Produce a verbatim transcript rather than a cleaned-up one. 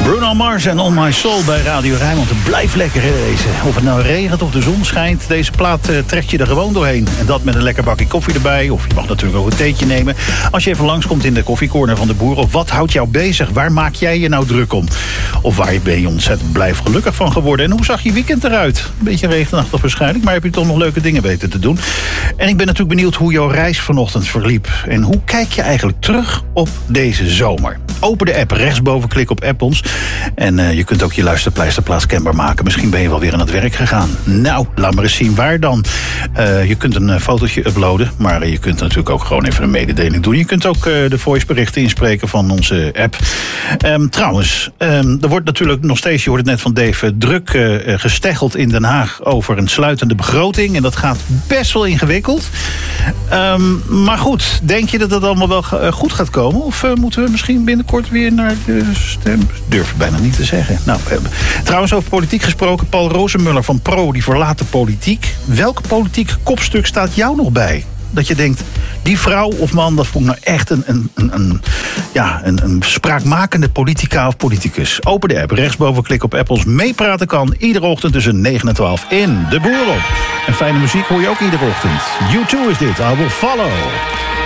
Bruno Mars en On My Soul bij Radio Rijnmond. Het blijft lekker, hè, deze. Of het nou regent of de zon schijnt, deze plaat uh, trekt je er gewoon doorheen. En dat met een lekker bakje koffie erbij. Of je mag natuurlijk ook een theetje nemen. Als je even langskomt in de koffiecorner van de boer. Of wat houdt jou bezig? Waar maak jij je nou druk om? Of waar ben je ontzettend blij of gelukkig van geworden? En hoe zag je weekend eruit? Een beetje regenachtig waarschijnlijk, maar heb je toch nog leuke dingen weten te doen? En ik ben natuurlijk benieuwd hoe jouw reis vanochtend verliep. En hoe kijk je eigenlijk terug op deze zomer? Open de app, rechtsboven klik op app ons. En uh, je kunt ook je luisterpleisterplaats kenbaar maken. Misschien ben je wel weer aan het werk gegaan. Nou, laat maar eens zien waar dan. Uh, je kunt een uh, fotootje uploaden, maar uh, je kunt natuurlijk ook gewoon even een mededeling doen. Je kunt ook uh, de voiceberichten inspreken van onze app. Um, trouwens, um, er wordt natuurlijk nog steeds, je hoort het net van Dave, druk uh, gesteggeld in Den Haag over een sluitende begroting. En dat gaat best wel ingewikkeld. Um, maar goed, denk je dat dat allemaal wel uh, goed gaat komen? Of uh, moeten we misschien binnenkort weer naar de stem? Durf ik bijna niet te zeggen. Nou, uh, trouwens, over politiek gesproken, Paul Rozenmuller van Pro, die verlaat de politiek. Welk politiek kopstuk staat jou nog bij? Dat je denkt, die vrouw of man, dat vond ik nou echt een, een, een, een, ja, een, een spraakmakende politica of politicus. Open de app, rechtsboven klik op Apples. Meepraten kan iedere ochtend tussen negen en twaalf in De Boer op. En fijne muziek hoor je ook iedere ochtend. U twee is dit, I Will Follow.